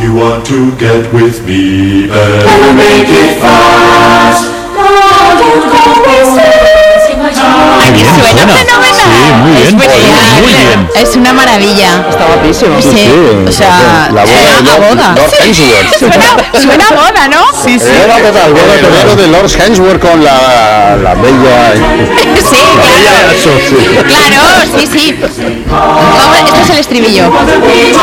you want to get with me, better make it fast. ¿A que suena fenomenal? Sí, muy bien, Es brilliant. muy bien. Es una maravilla. Está guapísimo. Sí, o sea, La boda de Lord Hemsworth. Suena a boda, ¿no? Sí, sí. Boda total, boda total de Lord Hemsworth con la bella... Sí, claro. Claro, sí, sí. Vamos, este es el estribillo.